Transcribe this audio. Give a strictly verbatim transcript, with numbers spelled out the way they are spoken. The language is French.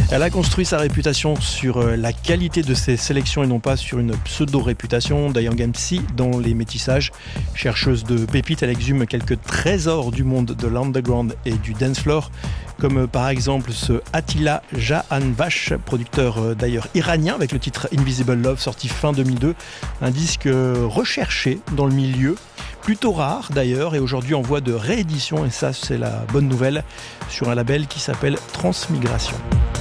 Elle a construit sa réputation sur la qualité de ses sélections et non pas sur une pseudo-réputation. Diane M C, dans les métissages, chercheuse de pépites, elle exhume quelques trésors du monde de l'underground et du dance floor, comme par exemple ce Attila Jahanbakhsh, producteur d'ailleurs iranien, avec le titre Invisible Love, sorti fin deux mille deux, un disque recherché dans le milieu, plutôt rare d'ailleurs, et aujourd'hui en voie de réédition, et ça c'est la bonne nouvelle, sur un label qui s'appelle Transmigration.